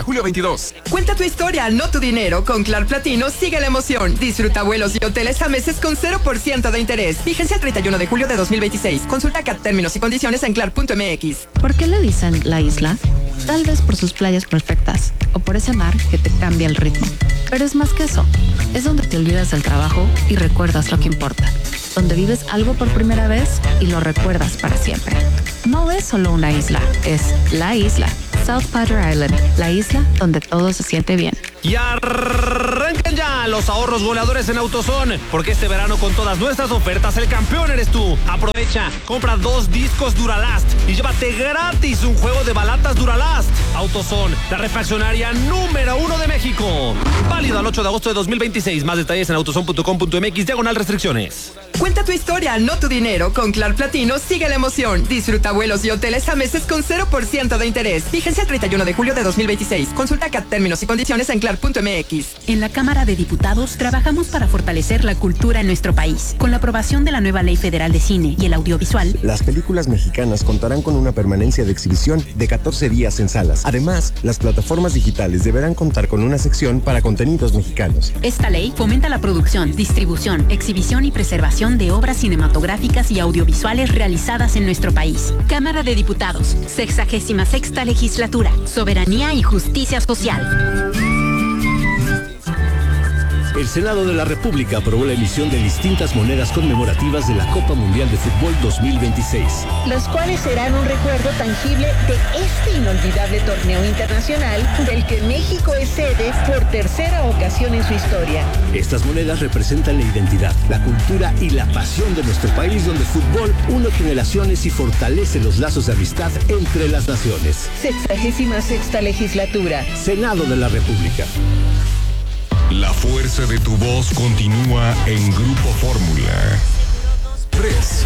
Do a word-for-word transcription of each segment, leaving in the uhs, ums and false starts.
julio veintidós. Cuenta tu historia, no tu dinero. Con Clar Platino sigue la emoción. Disfruta vuelos y hoteles a meses con cero por ciento de interés. Vigencia el treinta y uno de julio de dos mil veintiséis. Consulta C A T términos y condiciones en clar punto m x. ¿Por qué le dicen la isla? Tal vez por sus playas perfectas o por ese mar que te cambia el ritmo. Pero es más que eso. Es donde te olvidas del trabajo y recuerdas lo que importa. Donde vives algo por primera vez y lo recuerdas para siempre. No es solo una isla, es la isla. South Padre Island, la isla donde todo se siente bien. Y arrancan ya los ahorros goleadores en AutoZone, porque este verano con todas nuestras ofertas el campeón eres tú. Aprovecha, compra dos discos Duralast y llévate gratis un juego de balatas Duralast. AutoZone, la refaccionaria número uno de México. Válido al ocho de agosto de dos mil veintiséis. Más detalles en autozone punto com punto m x diagonal restricciones. Cuenta tu historia, no tu dinero. Con Clar Platino sigue la emoción. Disfruta vuelos y hoteles a meses con cero por ciento de interés. Vigencia el treinta y uno de julio de dos mil veintiséis. Consulta C A T términos y condiciones en clar punto m x. En la Cámara de Diputados trabajamos para fortalecer la cultura en nuestro país. Con la aprobación de la nueva Ley Federal de Cine y el Audiovisual, las películas mexicanas contarán con una permanencia de exhibición de catorce días en salas. Además, las plataformas digitales deberán contar con una sección para contenidos mexicanos. Esta ley fomenta la producción, distribución, exhibición y preservación de obras cinematográficas y audiovisuales realizadas en nuestro país. Cámara de Diputados, sexagésima sexta legislatura, soberanía y justicia social. El Senado de la República aprobó la emisión de distintas monedas conmemorativas de la Copa Mundial de Fútbol dos mil veintiséis. Las cuales serán un recuerdo tangible de este inolvidable torneo internacional del que México es sede por tercera ocasión en su historia. Estas monedas representan la identidad, la cultura y la pasión de nuestro país, donde el fútbol une generaciones y fortalece los lazos de amistad entre las naciones. Sexagésima sexta legislatura. Senado de la República. La fuerza de tu voz continúa en Grupo Fórmula. Tres.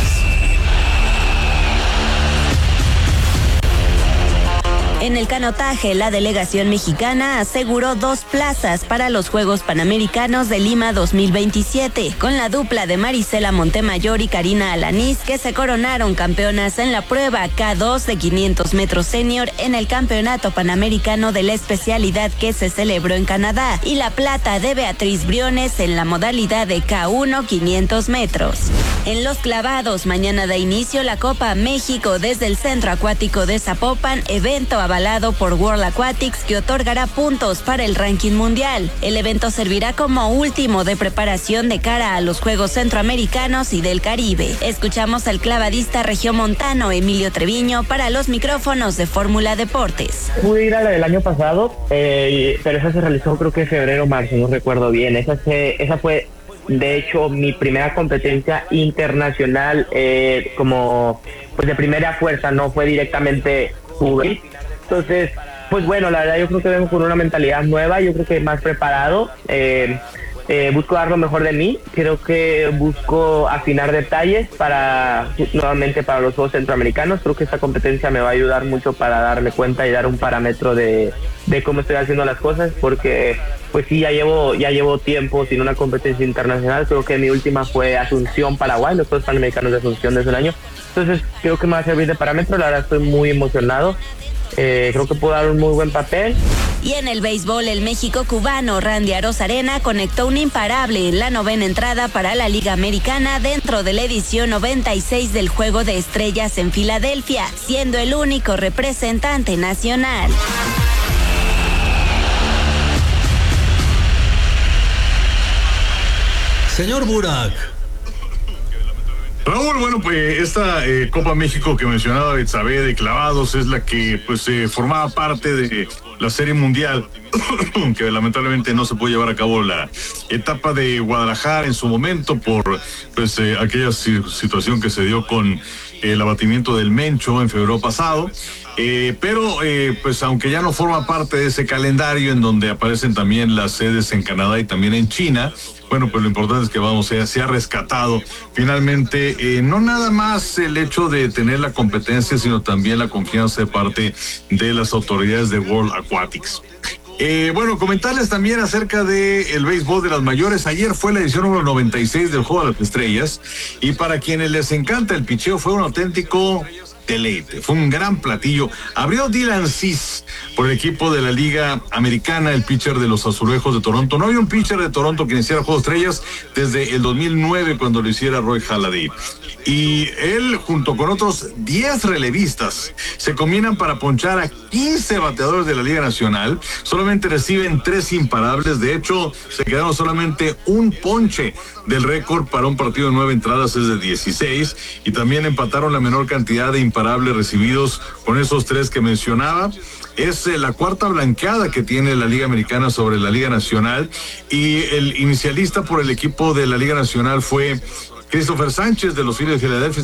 En el canotaje, la delegación mexicana aseguró dos plazas para los Juegos Panamericanos de Lima dos mil veintisiete, con la dupla de Marisela Montemayor y Karina Alanís, que se coronaron campeonas en la prueba K dos de quinientos metros senior en el Campeonato Panamericano de la especialidad que se celebró en Canadá, y la plata de Beatriz Briones en la modalidad de K uno quinientos metros. En los clavados, mañana da inicio la Copa México desde el Centro Acuático de Zapopan, evento avalado por World Aquatics, que otorgará puntos para el ranking mundial. El evento servirá como último de preparación de cara a los Juegos Centroamericanos y del Caribe. Escuchamos al clavadista regiomontano Emilio Treviño para los micrófonos de Fórmula Deportes. Pude ir a la del año pasado, eh, pero esa se realizó creo que en febrero o marzo, no recuerdo bien. Esa, se, esa fue de hecho mi primera competencia internacional, eh, como pues de primera fuerza, no fue directamente juvenil. Entonces, pues bueno, la verdad yo creo que vengo con una mentalidad nueva, yo creo que más preparado, eh, eh, busco dar lo mejor de mí, creo que busco afinar detalles para, nuevamente para los Juegos Centroamericanos. Creo que esta competencia me va a ayudar mucho para darme cuenta y dar un parámetro de, de cómo estoy haciendo las cosas, porque pues sí, ya llevo, ya llevo tiempo sin una competencia internacional. Creo que mi última fue Asunción, Paraguay, los Juegos Panamericanos de Asunción de hace un año. Entonces creo que me va a servir de parámetro, la verdad estoy muy emocionado. Eh, creo que puedo dar un muy buen papel. Y en el béisbol, el México cubano Randy Arozarena conectó un imparable en la novena entrada para la Liga Americana dentro de la edición noventa y seis del Juego de Estrellas en Filadelfia, siendo el único representante nacional. Señor Burak. Raúl, bueno, pues esta eh, Copa México que mencionaba Betsabe de clavados es la que pues eh, formaba parte de la Serie Mundial, que lamentablemente no se pudo llevar a cabo la etapa de Guadalajara en su momento por pues eh, aquella situación que se dio con el abatimiento del Mencho en febrero pasado. Eh, pero eh, pues aunque ya no forma parte de ese calendario en donde aparecen también las sedes en Canadá y también en China, bueno, pues lo importante es que vamos, se, se ha rescatado finalmente eh, no nada más el hecho de tener la competencia, sino también la confianza de parte de las autoridades de World Aquatics. Eh, bueno, comentarles también acerca de el béisbol de las mayores. Ayer fue la edición número noventa y seis del Juego de las Estrellas, y para quienes les encanta el picheo fue un auténtico deleite. Fue un gran platillo. Abrió Dylan Cease por el equipo de la Liga Americana, el pitcher de los Azulejos de Toronto. No había un pitcher de Toronto que iniciara Juego de Estrellas desde el dos mil nueve, cuando lo hiciera Roy Halladay. Y él, junto con otros diez relevistas, se combinan para ponchar a quince bateadores de la Liga Nacional. Solamente reciben tres imparables. De hecho, se quedaron solamente un ponche del récord para un partido de nueve entradas, es de dieciséis. Y también empataron la menor cantidad de imparables recibidos con esos tres que mencionaba. Es eh, la cuarta blanqueada que tiene la Liga Americana sobre la Liga Nacional. Y el inicialista por el equipo de la Liga Nacional fue Christopher Sánchez, de los Phillies de Filadelfia.